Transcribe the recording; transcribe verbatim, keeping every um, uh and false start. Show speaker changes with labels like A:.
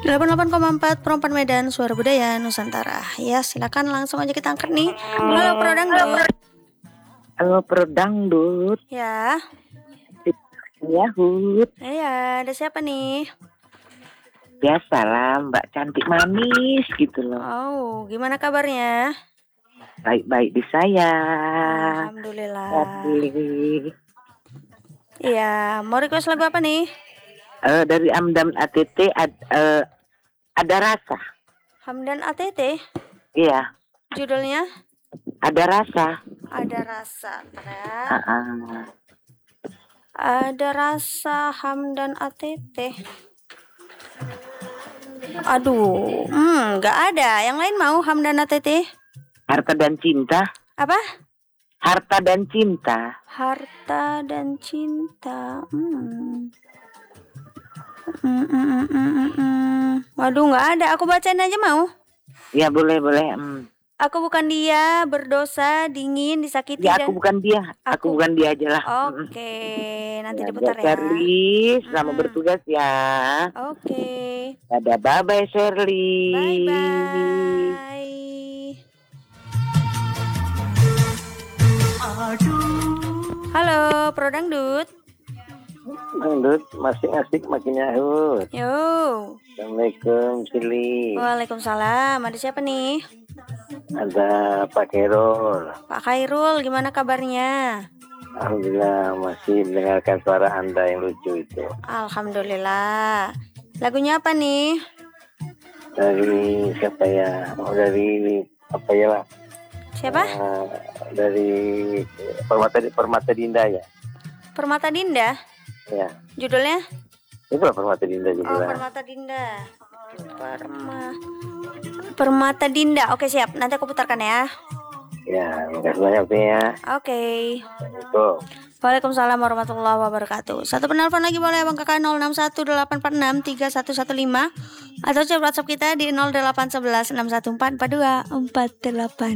A: delapan puluh delapan koma empat Perempuan Medan, Suara Budaya Nusantara. Ya, silakan langsung aja kita angkat nih. Halo Pro Dangdut.
B: Halo Pro Dangdut.
A: Ya.
B: Yahut.
A: Iya, ada siapa nih?
B: Biasalah, Mbak cantik manis gitu loh.
A: Oh, gimana kabarnya?
B: Baik-baik di saya.
A: Alhamdulillah.
B: Tapi,
A: Iya, mau request lagu apa nih?
B: uh, dari Amdam A T T ad, uh, ada rasa.
A: Hamdan A T T?
B: Iya.
A: Judulnya?
B: Ada rasa.
A: Ada rasa. Bentar.
B: Uh-uh.
A: Ada rasa Hamdan A T T. Aduh, hmm, nggak ada. Yang lain mau Hamdan A T T?
B: Harta dan cinta.
A: Apa?
B: Harta dan cinta.
A: Harta dan cinta. Hmm. Hmm, hmm, hmm, hmm, hmm. Waduh, nggak ada. Aku bacain aja mau.
B: Ya boleh boleh. Hmm.
A: Aku bukan dia, berdosa, dingin, disakiti.
B: Ya
A: dan...
B: aku bukan dia. Aku, aku bukan dia aja lah.
A: Oke, nanti
B: ya,
A: diputar ya.
B: Shirley, selamat
A: hmm.
B: bertugas ya.
A: Oke.
B: Dadah, bye bye Shirley.
A: Bye bye. Halo, Pro Dangdut.
C: Dangdut masih asik makin nyahut.
A: Yo.
C: Assalamualaikum Sili.
A: Waalaikumsalam. Ada siapa nih?
C: Ada Pak Khairul.
A: Pak Khairul, gimana kabarnya?
C: Alhamdulillah masih mendengarkan suara Anda yang lucu itu.
A: Alhamdulillah. Lagunya apa nih?
C: Dari siapa ya? Oh dari apa ya lah?
A: Siapa?
C: Uh, dari Permata Permata Dinda ya.
A: Permata Dinda?
C: Ya.
A: Judulnya?
C: Itu Permata Dinda judulnya.
A: Oh, Permata Dinda. Perma Permata Dinda. Oke, siap. Nanti aku putarkan ya.
C: Ya, makasih banyak ya.
A: Oke.
C: Assalamualaikum.
A: Waalaikumsalam warahmatullahi wabarakatuh. Satu penelpon lagi boleh Bang Kakak nol enam satu delapan empat enam tiga satu satu lima atau chat WhatsApp kita di nol delapan satu satu enam satu empat empat dua empat delapan.